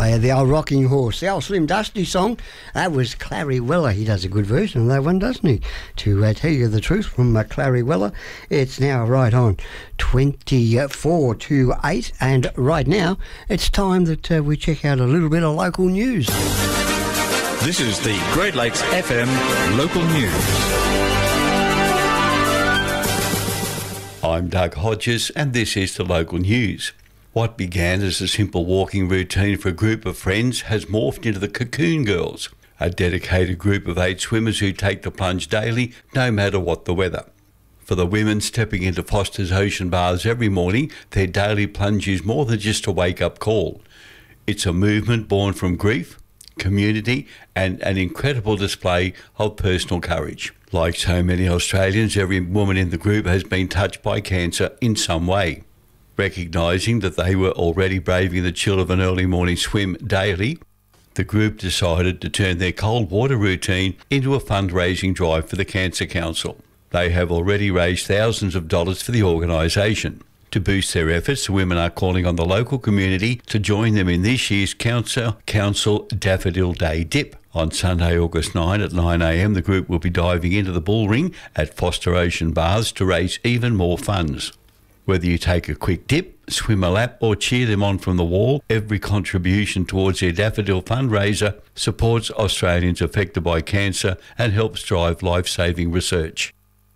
player, the old rocking horse, the old Slim Dusty song. That was Clary Weller. He does a good version of that one, doesn't he? To tell you the truth, from Clary Weller. It's now right on 24 to 8, and right now it's time that we check out a little bit of local news. This is the Great Lakes FM local news. I'm Doug Hodges, and this is the local news. What began as a simple walking routine for a group of friends has morphed into the Cocoon Girls, a dedicated group of 8 swimmers who take the plunge daily, no matter what the weather. For the women stepping into Foster's Ocean Baths every morning, their daily plunge is more than just a wake-up call. It's a movement born from grief, community, and an incredible display of personal courage. Like so many Australians, every woman in the group has been touched by cancer in some way. Recognising that they were already braving the chill of an early morning swim daily, the group decided to turn their cold water routine into a fundraising drive for the Cancer Council. They have already raised thousands of dollars for the organisation. To boost their efforts, the women are calling on the local community to join them in this year's Council Daffodil Day Dip. On Sunday, August 9 at 9 a.m, the group will be diving into the bull ring at Foster Ocean Baths to raise even more funds. Whether you take a quick dip, swim a lap or cheer them on from the wall, every contribution towards their Daffodil fundraiser supports Australians affected by cancer and helps drive life-saving research.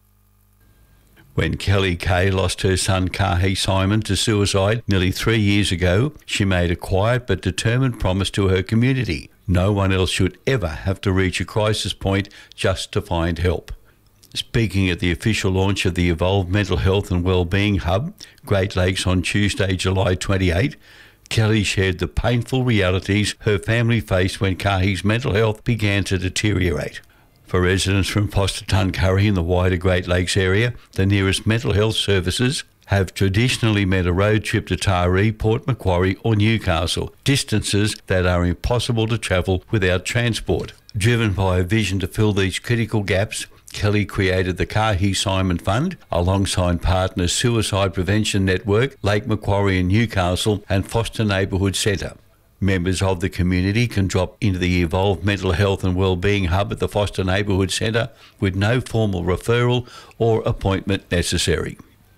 When Kelly Kay lost her son Kahi Simon to suicide nearly 3 years ago, she made a quiet but determined promise to her community. No one else should ever have to reach a crisis point just to find help. Speaking at the official launch of the Evolve Mental Health and Wellbeing Hub, Great Lakes on Tuesday, July 28, Kelly shared the painful realities her family faced when Kahi's mental health began to deteriorate. For residents from Foster Tuncurry in the wider Great Lakes area, the nearest mental health services have traditionally meant a road trip to Taree, Port Macquarie or Newcastle, distances that are impossible to travel without transport. Driven by a vision to fill these critical gaps, Kelly created the Kahi Simon Fund alongside partners Suicide Prevention Network, Lake Macquarie and Newcastle and Foster Neighbourhood Centre. Members of the community can drop into the Evolve Mental Health and Wellbeing Hub at the Foster Neighbourhood Centre with no formal referral or appointment necessary.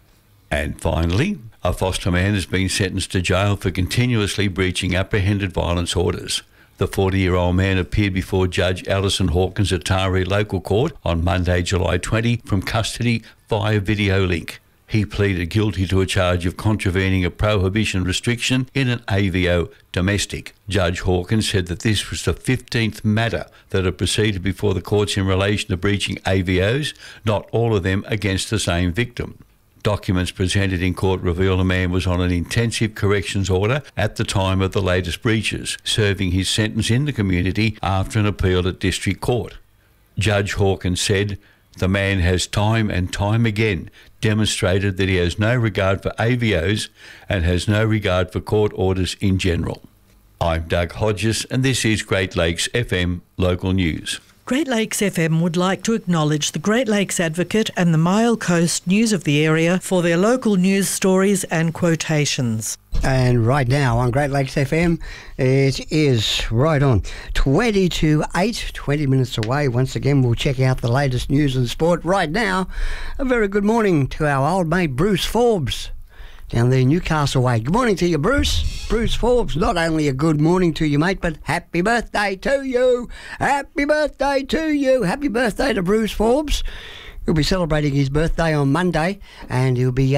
And finally, a foster man has been sentenced to jail for continuously breaching apprehended violence orders. The 40-year-old man appeared before Judge Alison Hawkins at Taree Local Court on Monday, July 20, from custody via video link. He pleaded guilty to a charge of contravening a prohibition restriction in an AVO domestic. Judge Hawkins said that this was the 15th matter that had proceeded before the courts in relation to breaching AVOs, not all of them against the same victim. Documents presented in court reveal the man was on an intensive corrections order at the time of the latest breaches, serving his sentence in the community after an appeal at District Court. Judge Hawkins said, "The man has time and time again demonstrated that he has no regard for AVOs and has no regard for court orders in general." I'm Doug Hodges, and this is Great Lakes FM Local News. Great Lakes FM would like to acknowledge the Great Lakes Advocate and the Mile Coast News of the area for their local news stories and quotations. And right now on Great Lakes FM, it is right on 20 to 8, 20 minutes away. Once again, we'll check out the latest news and sport. Right now, a very good morning to our old mate Bruce Forbes down there Newcastle way. Good morning to you, Bruce. Bruce Forbes, not only a good morning to you, mate, but happy birthday to you. Happy birthday to you. Happy birthday to Bruce Forbes. He'll be celebrating his birthday on Monday, and he'll be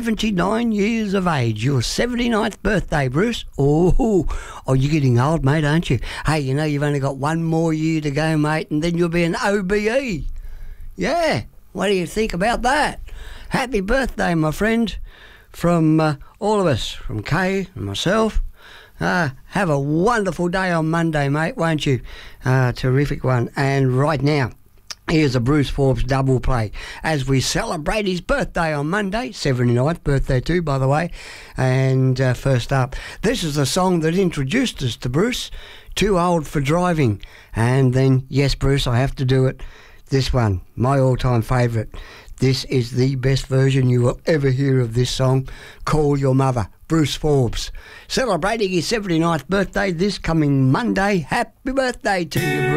79 years of age. Your 79th birthday, Bruce. Oh, you're getting old, mate, aren't you? Hey, you know you've only got one more year to go, mate, and then you'll be an OBE. Yeah, what do you think about that? Happy birthday, my friend. From all of us, from Kay and myself. Have a wonderful day on Monday, mate, won't you? Terrific one. And right now, here's a Bruce Forbes double play as we celebrate his birthday on Monday, 79th birthday too, by the way. And first up, this is the song that introduced us to Bruce, Too Old for Driving. And then, yes, Bruce, I have to do it. This one, my all-time favourite. This is the best version you will ever hear of this song. Call Your Mother, Bruce Forbes. Celebrating his 79th birthday this coming Monday. Happy birthday to you, Bruce.